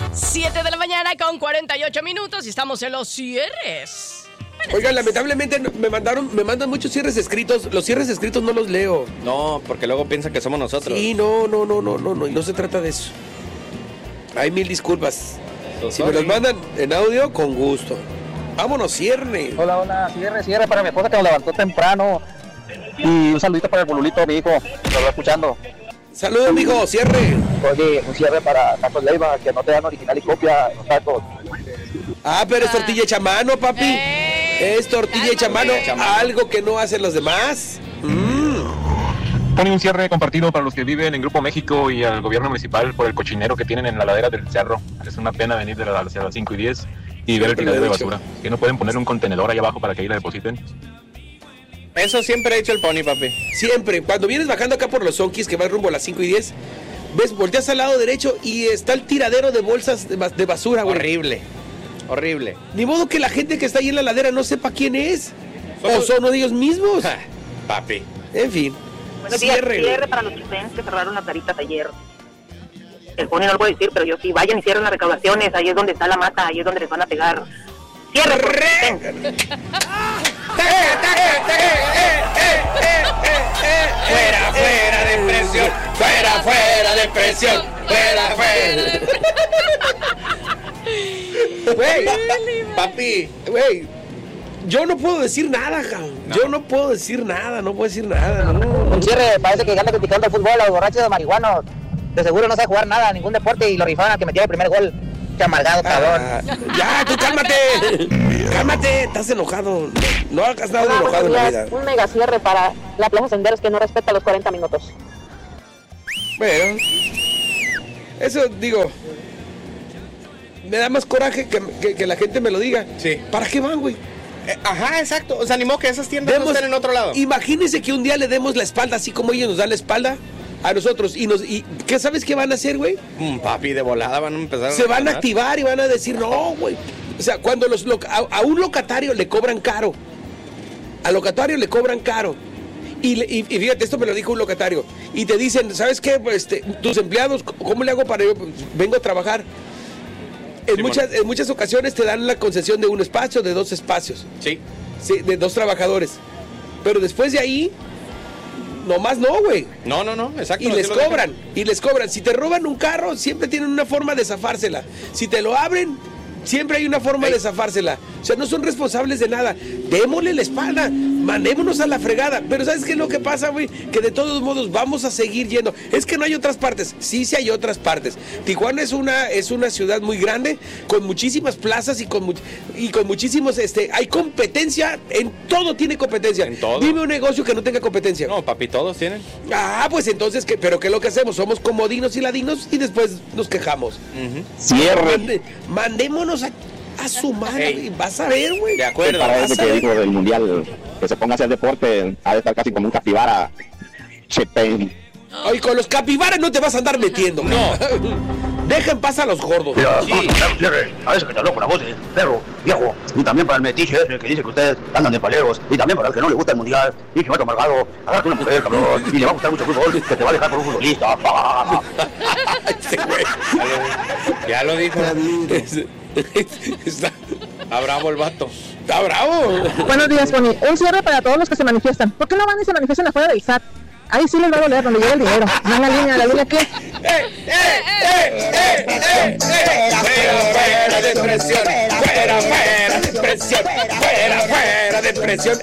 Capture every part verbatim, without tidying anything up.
siete de la mañana con cuarenta y ocho minutos y estamos en los cierres. Oigan, lamentablemente me mandaron, me mandan muchos cierres escritos. Los cierres escritos no los leo. No, porque luego piensan que somos nosotros. Sí, no, no, no, no, no, no, y no se trata de eso. Hay mil disculpas. So si sorry. Me los mandan en audio, con gusto. Vámonos, cierre. Hola, hola, cierre, cierre para mi esposa que nos levantó temprano. Y un saludito para el bolulito, mi hijo, que lo va escuchando. Saludos, mijo, cierre. Oye, un cierre para Tacos Leiva, que no te dan original y copia los tacos. Ah, pero es tortilla hecha a mano, papi. Eh, es tortilla hecha a mano, algo que no hacen los demás. Mm. Pone un cierre compartido para los que viven en Grupo México y al gobierno municipal por el cochinero que tienen en la ladera del cerro. Es una pena venir de las, hacia las cinco y diez y ver el tiradero de basura. Que no pueden poner un contenedor ahí abajo para que ahí la depositen. Eso siempre ha hecho el Pony, papi. Siempre. Cuando vienes bajando acá por los Zonkis, que va rumbo a las cinco y diez, ves, volteas al lado derecho y está el tiradero de bolsas de, de basura, güey. Horrible. Horrible. Ni modo que la gente que está ahí en la ladera no sepa quién es. O son ellos mismos. Papi. En fin. Buenos días, cierre, cierre para los clientes que cerraron las taritas ayer. El Pony no lo puedo decir, pero yo sí, vayan y cierren las recaudaciones, ahí es donde está la mata, ahí es donde les van a pegar. ¡Cierre! ¡Fuera, fuera de presión! ¡Fuera, fuera de presión! ¡Fuera, fuera! Güey, papi, güey, yo no puedo decir nada, cabrón. No. Yo no puedo decir nada, no puedo decir nada. No. Un cierre, parece que anda criticando el fútbol a los borrachos de marihuanos. De seguro no sabe jugar nada, ningún deporte, y lo rifaron al que metió el primer gol. Qué amargado, cabrón. Ah, ya, tú cálmate. Cálmate, estás enojado. No has estado Hola, enojado en la vida. Un mega cierre para la Plaza Senderos que no respeta los cuarenta minutos. Bueno, eso digo, me da más coraje que, que, que la gente me lo diga. Sí. ¿Para qué van, güey? Eh, ajá, exacto. O sea, ni modo que esas tiendas demos, no estén en otro lado. Imagínense que un día le demos la espalda, así como ellos nos dan la espalda a nosotros. Y nos y ¿qué sabes qué van a hacer, güey? Mm, papi, de volada van a empezar. Se a van a activar y van a decir, no, güey. O sea, cuando los a, a un locatario le cobran caro. Al locatario le cobran caro. Y, le, y, y fíjate, esto me lo dijo un locatario. Y te dicen, ¿sabes qué? Pues, este, tus empleados, ¿cómo le hago para yo? Pues, vengo a trabajar. En, sí, muchas, en muchas ocasiones te dan la concesión de un espacio, de dos espacios. Sí. Sí, de dos trabajadores. Pero después de ahí, nomás no, güey. No, no, no, exacto. Y les cobran, y les cobran. Si te roban un carro, siempre tienen una forma de zafársela. Si te lo abren, siempre hay una forma Ey. de zafársela. O sea, no son responsables de nada. Démosle la espalda, mandémonos a la fregada. Pero ¿sabes qué es lo que pasa, güey? Que de todos modos vamos a seguir yendo. Es que no hay otras partes. Sí, sí hay otras partes. Tijuana es una, es una ciudad muy grande, con muchísimas plazas y con, y con muchísimos, este, hay competencia, en todo tiene competencia. En todo. Dime un negocio que no tenga competencia. No, papi, todos tienen. Ah, pues entonces, ¿qué? ¿Pero qué es lo que hacemos? Somos comodinos y ladinos y después nos quejamos. Uh-huh. Cierre. Mande, mandémonos a... A su madre, hey. Vas a ver, güey. De acuerdo. Para eso que dijo del mundial, que se ponga a hacer deporte, ha de estar casi como un capibara. Chepen. Ay, con los capibaras no te vas a andar metiendo. No. Deja en paz a los gordos. Mira, sí. A veces que te habló con la voz de perro, viejo. Y también para el metiche ese que dice que ustedes andan de paleros. Y también para el que no le gusta el mundial. Y que va a amargado. Agárrate una mujer, cabrón. Y le va a gustar mucho el fútbol. Que te va a dejar por un futbolista. Ya lo dijo. Está, está bravo el vato. Está bravo. Buenos días, Pony. Un cierre para todos los que se manifiestan. ¿Por qué no van y se manifiestan afuera del S A T? Ahí sí les va a doler donde llega el dinero. No en la línea, la línea qué. ¡Eh, eh, eh, eh, eh, eh! ¡Fuera, fuera de presión! ¡Fuera, fuera de presión! ¡Fuera, fuera de presión!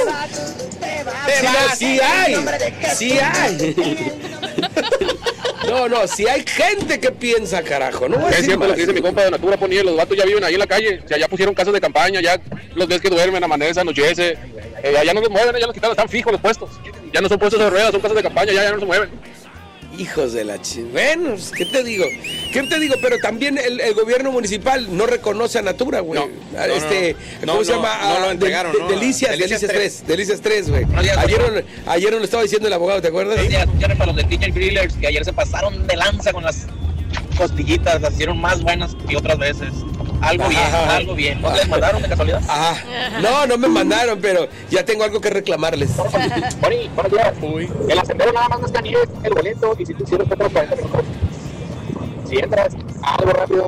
¡Es! ¡Sí hay! ¡Sí hay! No, no, si hay gente que piensa, carajo, no voy a es decir cierto más. Lo que dice mi compa de Natura Pony, los vatos ya viven ahí en la calle, o sea, ya pusieron casas de campaña, ya los ves que duermen, amanece, anochece, eh, ya no los mueven, ya los quitaron, están fijos los puestos, ya no son puestos de ruedas, son casas de campaña, ya, ya no se mueven. Hijos de la ch... Bueno, ¿qué te digo? ¿Qué te digo? Pero también el, el gobierno municipal no reconoce a Natura, güey. No, no, este, no, ¿cómo no, se llama? No, no lo entregaron, de, de, ¿no? Delicias, Delicias, Delicias tres. Delicias tres, güey. No, ayer, ayer nos lo estaba diciendo el abogado, ¿te acuerdas? Sí, atención para los de Teacher Grillers, que ayer se pasaron de lanza con las costillitas, las hicieron más buenas que otras veces. Algo bien, ajá, algo bien. ¿No les mandaron de casualidad? Ajá. No, no me mandaron, pero ya tengo algo que reclamarles. Pony, buenos días. Uy. El ascendero nada más no escanees el boleto y si tú hicieras otros cuarenta minutos. Si entras, algo rápido,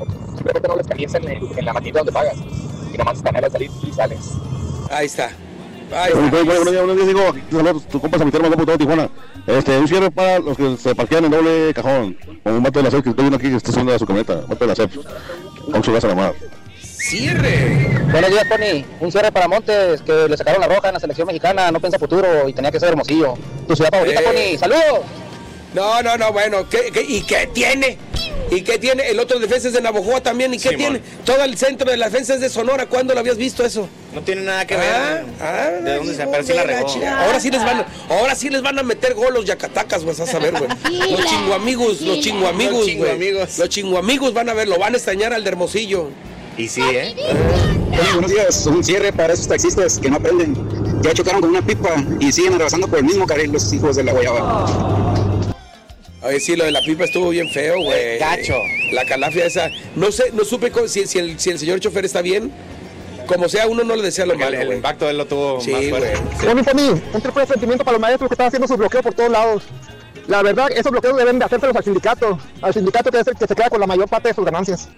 simplemente no les calientas en, en la maquinita donde pagas. Y nomás escaneas al salir y sales. Ahí está. Ahí Bueno, está. bueno, bueno, buenos días, digo, aquí saludos, tu compa San por todo Tijuana. Este, un cierre para los que se parquean en doble cajón. Como un vato de la C E P, que estoy viendo aquí que está subiendo a su camioneta. Vato de la C E P. Con su casa a la mar. Cierre. Buenos días, Pony. Un cierre para Montes, que le sacaron la roja en la selección mexicana, no piensa futuro y tenía que ser Hermosillo. Tu ciudad favorita, Eh. Pony. ¡Saludos! No, no, no, bueno, ¿qué, qué, ¿y qué tiene? ¿Y qué tiene? El otro defensa es de Navojoa también, ¿y qué Simón. tiene? Todo el centro de la defensa es de Sonora, ¿cuándo lo habías visto eso? No tiene nada que ver. Ah, ah, ¿De dónde se hijo apareció la de regó? chingada. Ahora sí les van, a- ahora sí les van a meter gol los yacatacas, güey, vas a ver, güey. Los chinguamigos, los chinguamigos, Los güey. chinguamigos. Los chinguamigos van a ver, lo van a extrañar al de Hermosillo. Y sí, ¿eh? Oye, buenos días. Un cierre para esos taxistas que no aprenden. Ya chocaron con una pipa y siguen arrasando por el mismo carril los hijos de la guayaba. Oye, sí, lo de la pipa estuvo bien feo, güey. Gacho. La calafia esa. No sé, no supe co- si, si, el, si el señor chofer está bien. Como sea, uno no le desea lo Porque el, malo, el güey. impacto él lo tuvo Sí, más fuerte. güey. Pony, Pony, un triple de sentimiento para los maestros que están haciendo sus bloqueos por todos lados. La verdad, esos bloqueos deben de hacérselos al sindicato. Al sindicato que es el que se queda con la mayor parte de sus ganancias.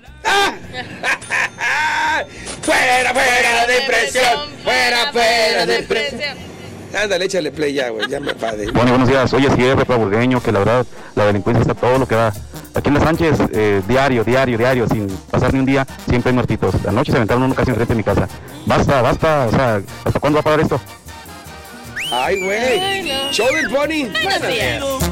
¡Fuera, fuera de presión! ¡Fuera, fuera de presión! Ándale, échale play ya, güey. Ya me enfadé. Bueno, buenos días. Oye, cierre para Burgueño, que la verdad, la delincuencia está todo lo que da. Aquí en La Sánchez, eh, diario, diario, diario, sin pasar ni un día, siempre hay muertitos. Anoche se aventaron uno casi enfrente de mi casa. Basta, basta, o sea, ¿hasta cuándo va a parar esto? Ay, güey. Ay, no. Show del Pony. Buenos días.